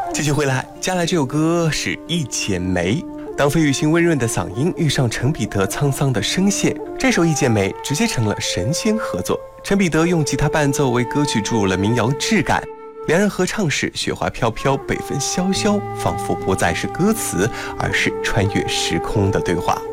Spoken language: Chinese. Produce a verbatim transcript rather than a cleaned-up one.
继续回来，接下来这首歌是《一剪梅》。当费玉清温润的嗓音遇上陈彼得沧桑的声线，这首《一剪梅》直接成了神仙合作。陈彼得用吉他伴奏为歌曲注入了民谣质感，两人合唱时雪花飘飘，北风萧萧，仿佛不再是歌词，而是穿越时空的对话。